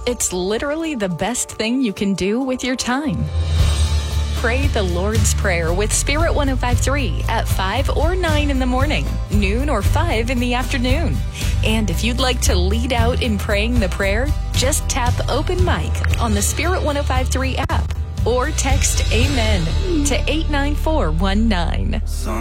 It's literally the best thing you can do with your time. Pray the Lord's Prayer with Spirit 105.3 at 5 or 9 in the morning, noon or 5 in the afternoon. And if you'd like to lead out in praying the prayer, just tap Open Mic on the Spirit 105.3 app or text Amen to 89419.